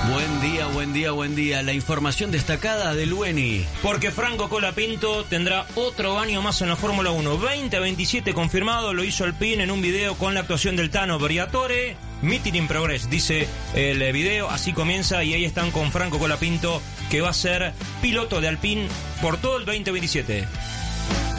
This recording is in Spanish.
Buen día. La información destacada del Lueni. Porque Franco Colapinto tendrá otro año más en la Fórmula 1. 2027 confirmado, lo hizo Alpine en un video con la actuación del Tano Briatore. Meeting in progress, dice el video, así comienza y ahí están con Franco Colapinto, que va a ser piloto de Alpine por todo el 2027.